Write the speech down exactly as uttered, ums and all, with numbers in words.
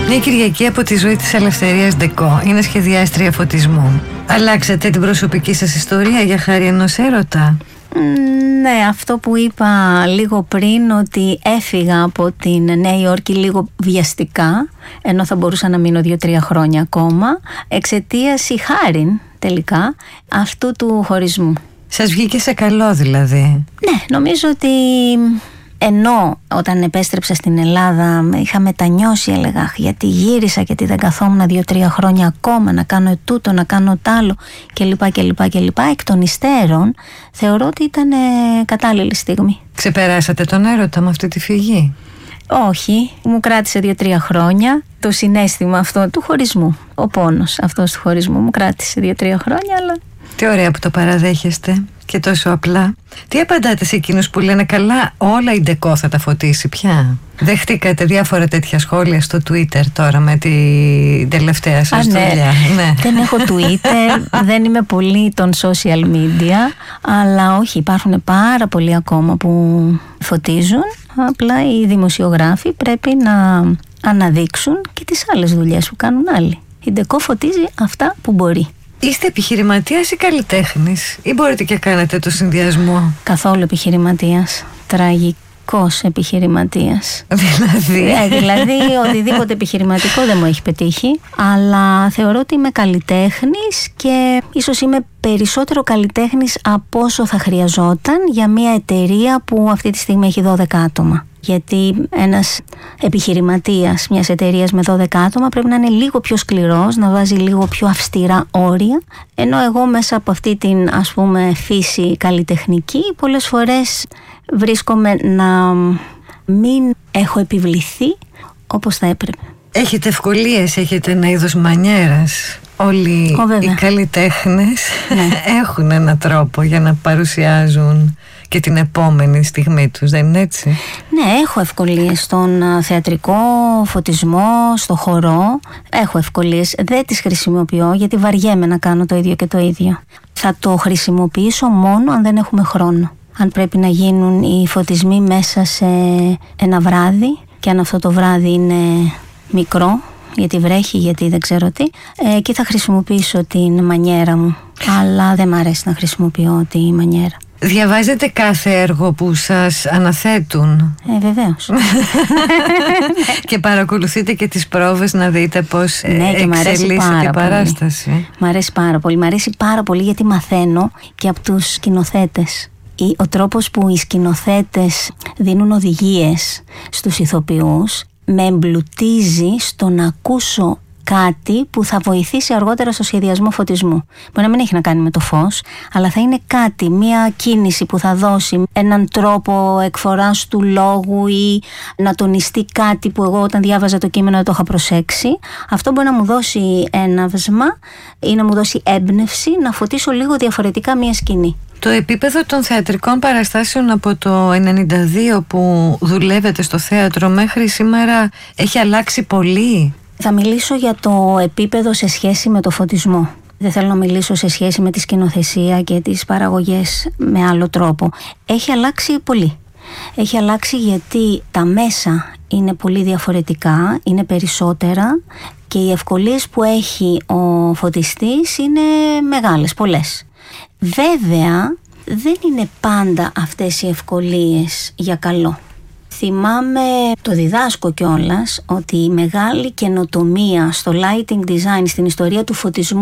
Μια Κυριακή από τη ζωή της Ελευθερίας Ντεκό. Είναι σχεδιάστρια φωτισμού. Αλλάξατε την προσωπική σας ιστορία για χάρη ενός έρωτα? Ναι, αυτό που είπα λίγο πριν, ότι έφυγα από την Νέα Υόρκη λίγο βιαστικά, ενώ θα μπορούσα να μείνω δύο-τρία χρόνια ακόμα, εξαιτίας ή χάριν τελικά αυτού του χωρισμού. Σας βγήκε σε καλό δηλαδή? Ναι, νομίζω ότι ενώ όταν επέστρεψα στην Ελλάδα είχα μετανιώσει, έλεγα γιατί γύρισα, γιατί δεν καθόμουν δύο-τρία χρόνια ακόμα να κάνω τούτο, να κάνω τ' άλλο κλπ κλπ κλπ. Εκ των υστέρων θεωρώ ότι ήταν κατάλληλη στιγμή. Ξεπεράσατε τον έρωτα με αυτή τη φυγή? Όχι, μου κράτησε δύο-τρία χρόνια το συναίσθημα αυτό του χωρισμού. Ο πόνος αυτός του χωρισμού μου κράτησε δύο-τρία χρόνια, αλλά... Τι ωραία που το παραδέχεστε και τόσο απλά. Τι απαντάτε σε εκείνους που λένε καλά, όλα η Ντεκό θα τα φωτίσει πια? Δεχτήκατε διάφορα τέτοια σχόλια στο Twitter τώρα με την τελευταία σας Α, ναι. δουλειά? Ναι. Δεν έχω Twitter, δεν είμαι πολύ των social media, αλλά όχι, υπάρχουν πάρα πολλοί ακόμα που φωτίζουν. Απλά οι δημοσιογράφοι πρέπει να αναδείξουν και τις άλλες δουλειές που κάνουν άλλοι. Η Ντεκό φωτίζει αυτά που μπορεί. Είστε επιχειρηματίας ή καλλιτέχνης, ή μπορείτε και κάνετε το συνδυασμό? Καθόλου επιχειρηματίας. Τραγικός επιχειρηματίας. Δηλαδή? Ε, δηλαδή οτιδήποτε επιχειρηματικό δεν μου έχει πετύχει. Αλλά θεωρώ ότι είμαι καλλιτέχνης και ίσως είμαι περισσότερο καλλιτέχνης από όσο θα χρειαζόταν για μια εταιρεία που αυτή τη στιγμή έχει δώδεκα άτομα. Γιατί ένας επιχειρηματίας μιας εταιρείας με δώδεκα άτομα πρέπει να είναι λίγο πιο σκληρός, να βάζει λίγο πιο αυστηρά όρια, ενώ εγώ μέσα από αυτή την, ας πούμε, φύση καλλιτεχνική πολλές φορές βρίσκομαι να μην έχω επιβληθεί όπως θα έπρεπε. Έχετε ευκολίες, έχετε ένα είδος μανιέρας? Όλοι Ο, οι καλλιτέχνες ναι. έχουν έναν τρόπο για να παρουσιάζουν και την επόμενη στιγμή τους, δεν είναι έτσι? Ναι, έχω ευκολίες στον θεατρικό φωτισμό, στο χορό. Έχω ευκολίες, δεν τις χρησιμοποιώ γιατί βαριέμαι να κάνω το ίδιο και το ίδιο. Θα το χρησιμοποιήσω μόνο αν δεν έχουμε χρόνο. Αν πρέπει να γίνουν οι φωτισμοί μέσα σε ένα βράδυ και αν αυτό το βράδυ είναι μικρό, γιατί βρέχει, γιατί δεν ξέρω τι, εκεί θα χρησιμοποιήσω την μανιέρα μου. Αλλά δεν μ' αρέσει να χρησιμοποιώ τη μανιέρα. Διαβάζετε κάθε έργο που σας αναθέτουν? Ε, βεβαίως. Και παρακολουθείτε και τις πρόβες να δείτε πώς ναι, εξελίσσεται η παράσταση? Πολύ. Μ' αρέσει πάρα πολύ. Μ' αρέσει πάρα πολύ γιατί μαθαίνω και από τους σκηνοθέτες. Ο τρόπος που οι σκηνοθέτες δίνουν οδηγίες στους ηθοποιούς με εμπλουτίζει στο να ακούσω κάτι που θα βοηθήσει αργότερα στο σχεδιασμό φωτισμού. Μπορεί να μην έχει να κάνει με το φως, αλλά θα είναι κάτι, μια κίνηση που θα δώσει έναν τρόπο εκφοράς του λόγου ή να τονιστεί κάτι που εγώ όταν διάβαζα το κείμενο δεν το είχα προσέξει. Αυτό μπορεί να μου δώσει έναυσμα ή να μου δώσει έμπνευση να φωτίσω λίγο διαφορετικά μια σκηνή. Το επίπεδο των θεατρικών παραστάσεων από το ενενήντα δύο που δουλεύετε στο θέατρο μέχρι σήμερα έχει αλλάξει πολύ? Θα μιλήσω για το επίπεδο σε σχέση με το φωτισμό. Δεν θέλω να μιλήσω σε σχέση με τη σκηνοθεσία και τις παραγωγές με άλλο τρόπο. Έχει αλλάξει πολύ. Έχει αλλάξει γιατί τα μέσα είναι πολύ διαφορετικά, είναι περισσότερα και οι ευκολίες που έχει ο φωτιστής είναι μεγάλες, πολλές. Βέβαια, δεν είναι πάντα αυτές οι ευκολίες για καλό. Θυμάμαι, το διδάσκω κιόλας, ότι η μεγάλη καινοτομία στο lighting design στην ιστορία του φωτισμού